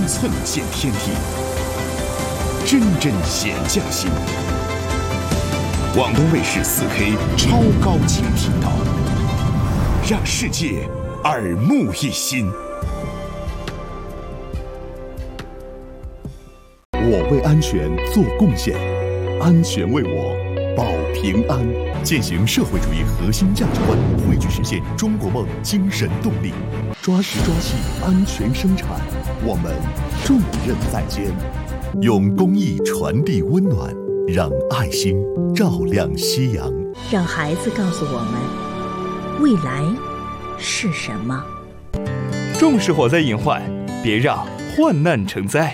寸见天地，真真显匠心。广东卫视4K 超高清频道，让世界耳目一新。我为安全做贡献，安全为我保平安。践行社会主义核心价值观，汇聚实现中国梦精神动力，抓实抓细安全生产，我们重任在肩。用公益传递温暖，让爱心照亮夕阳。 让孩子告诉我们，未来是什么？ 重视火灾隐患，别让患难成灾。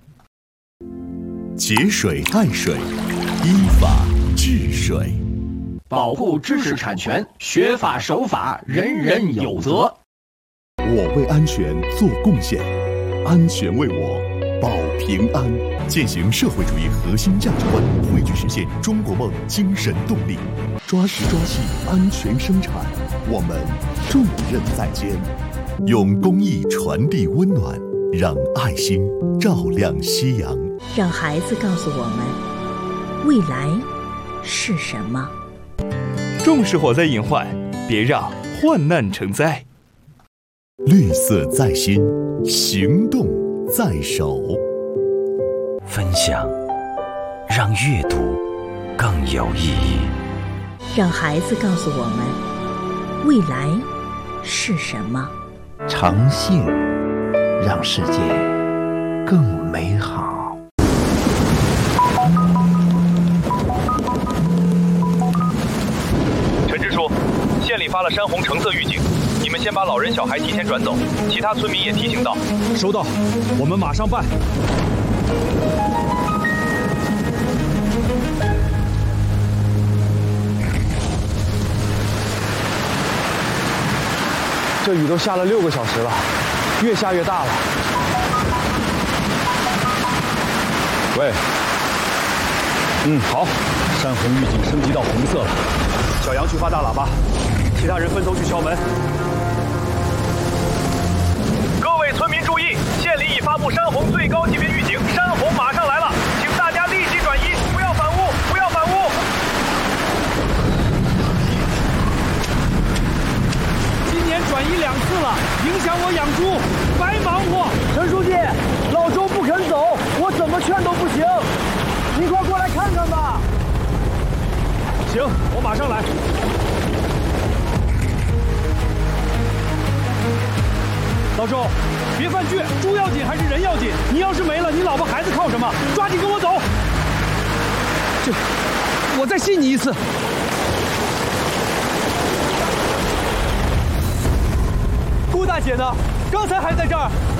节水爱水，依法治水。 保护知识产权，学法守法，人人有责。 我为安全做贡献，安全为我保平安。践行社会主义核心价值观，汇聚实现中国梦精神动力，抓实抓细安全生产，我们重任在肩。用公益传递温暖，让爱心照亮夕阳。 让孩子告诉我们，未来是什么？ 重视火灾隐患，别让患难成灾。 绿色在心，行动在手。 分享，让阅读更有意义。 让孩子告诉我们，未来是什么？ 诚信，让世界更美好。 陈支书，县里发了山洪橙色预警，你们先把老人小孩提前转走，其他村民也提醒到。 收到，我们马上办。 这雨都下了6个小时了，越下越大了。 喂，好，山洪预警升级到红色了。小杨去发大喇叭，其他人分头去敲门。 各位村民注意，县里已发布山洪最高级别预警，山洪马上来了，请大家立即转移，不要反屋，不要反屋。 今年转移2次了，影响我养猪，白忙活。 陈书记，老周不肯走，我怎么劝都不行，你快过来看看吧。 行，我马上来。老周，别犯倔，猪要紧还是人要紧？你要是没了，你老婆孩子靠什么？抓紧跟我走。我再信你一次。顾大姐呢？刚才还在这儿。